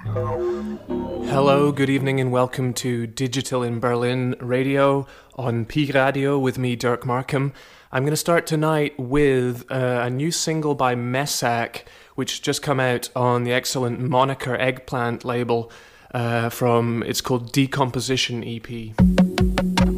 Hello, good evening, and welcome to Digital in Berlin Radio on Pi Radio with me, Dirk Markham. I'm going to start tonight with a new single by Messac, which just come out on the excellent Moniker Eggplant label it's called Decomposition EP.